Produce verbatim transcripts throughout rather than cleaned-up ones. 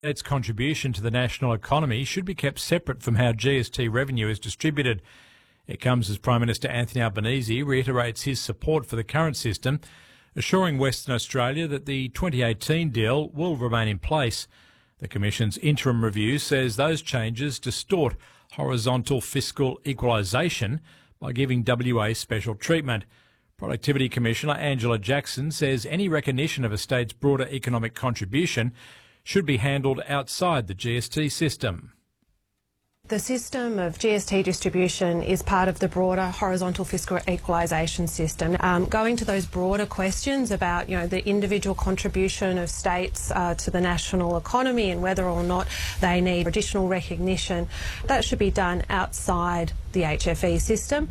Its contribution to the national economy should be kept separate from how G S T revenue is distributed. It comes as Prime Minister Anthony Albanese reiterates his support for the current system, assuring Western Australia that the twenty eighteen deal will remain in place. The Commission's interim review says those changes distort horizontal fiscal equalisation by giving W A special treatment. Productivity Commissioner Angela Jackson says any recognition of a state's broader economic contribution should be handled outside the G S T system. The system of G S T distribution is part of the broader horizontal fiscal equalisation system. Um, going to those broader questions about, you know, the individual contribution of states uh, to the national economy and whether or not they need additional recognition, that should be done outside the H F E system.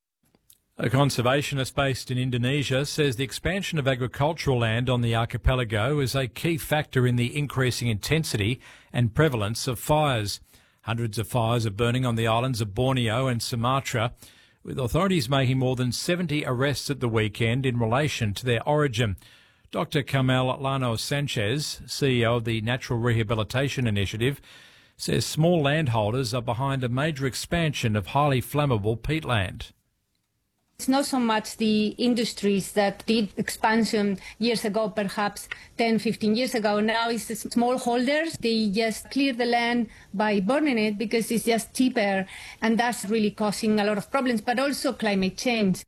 A conservationist based in Indonesia says the expansion of agricultural land on the archipelago is a key factor in the increasing intensity and prevalence of fires. Hundreds of fires are burning on the islands of Borneo and Sumatra, with authorities making more than seventy arrests at the weekend in relation to their origin. Doctor Carmel Llano Sanchez, C E O of the Natural Rehabilitation Initiative, says small landholders are behind a major expansion of highly flammable peatland. It's not so much the industries that did expansion years ago, perhaps ten, fifteen years ago. Now it's the smallholders. They just clear the land by burning it because it's just cheaper, and that's really causing a lot of problems, but also climate change.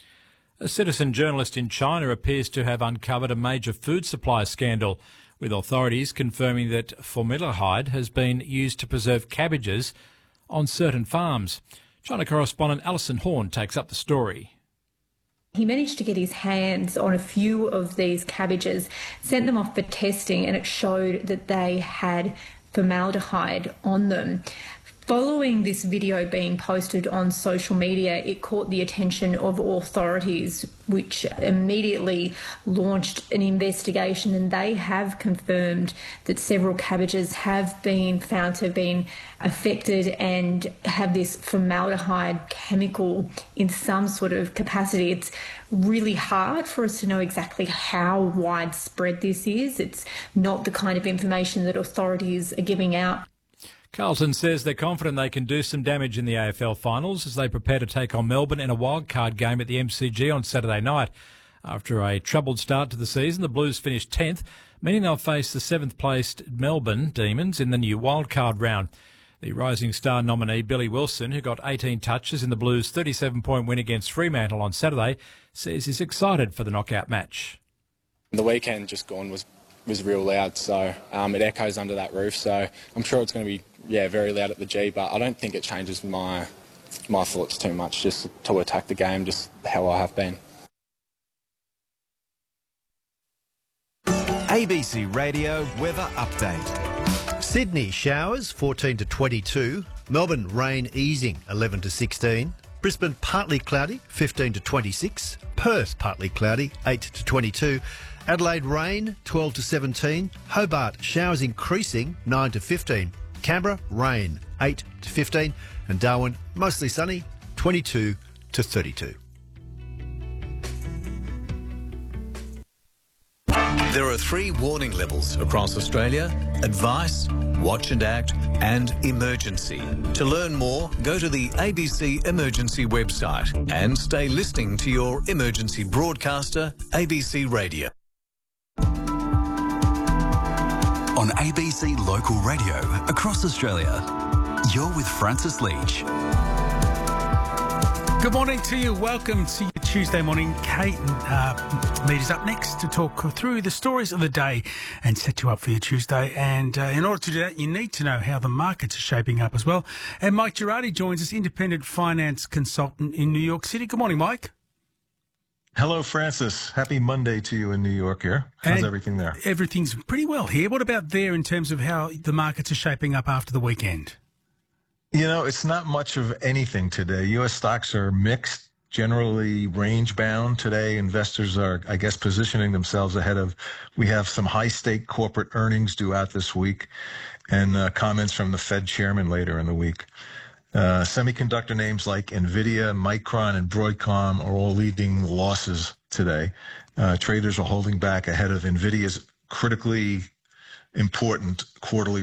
A citizen journalist in China appears to have uncovered a major food supply scandal, with authorities confirming that formaldehyde has been used to preserve cabbages on certain farms. China correspondent Alison Horn takes up the story. He managed to get his hands on a few of these cabbages, sent them off for testing, and it showed that they had formaldehyde on them. Following this video being posted on social media, it caught the attention of authorities, which immediately launched an investigation, and they have confirmed that several cabbages have been found to have been affected and have this formaldehyde chemical in some sort of capacity. It's really hard for us to know exactly how widespread this is. It's not the kind of information that authorities are giving out. Carlton says they're confident they can do some damage in the A F L finals as they prepare to take on Melbourne in a wildcard game at the M C G on Saturday night. After a troubled start to the season, the Blues finished tenth, meaning they'll face the seventh-placed Melbourne Demons in the new wildcard round. The Rising Star nominee, Billy Wilson, who got eighteen touches in the Blues' thirty-seven point win against Fremantle on Saturday, says he's excited for the knockout match. The weekend just gone was was real loud, so um, it echoes under that roof, so I'm sure it's going to be yeah very loud at the G, but I don't think it changes my my thoughts too much, just to attack the game just how I have been. A B C Radio Weather Update. Sydney showers fourteen to twenty-two, Melbourne rain easing eleven to sixteen, Brisbane partly cloudy fifteen to twenty-six, Perth partly cloudy eight to twenty-two, Adelaide rain twelve to seventeen, Hobart showers increasing nine to fifteen, Canberra rain eight to fifteen, and Darwin mostly sunny twenty-two to thirty-two. There are three warning levels across Australia: advice, watch and act, and emergency. To learn more, go to the A B C Emergency website and stay listening to your emergency broadcaster, A B C Radio. On A B C Local Radio across Australia, you're with Francis Leach. Good morning to you. Welcome to your Tuesday morning. Kate uh, Mead is up next to talk through the stories of the day and set you up for your Tuesday. And uh, in order to do that, you need to know how the markets are shaping up as well. And Mike Girardi joins us, independent finance consultant in New York City. Good morning, Mike. Hello, Francis. Happy Monday to you in New York here. How's and everything there? Everything's pretty well here. What about there in terms of how the markets are shaping up after the weekend? You know, it's not much of anything today. U S stocks are mixed, generally range-bound. Today, investors are, I guess, positioning themselves ahead of, we have some high-stake corporate earnings due out this week and uh, comments from the Fed chairman later in the week. Uh, semiconductor names like NVIDIA, Micron, and Broadcom are all leading losses today. Uh, traders are holding back ahead of NVIDIA's critically important quarterly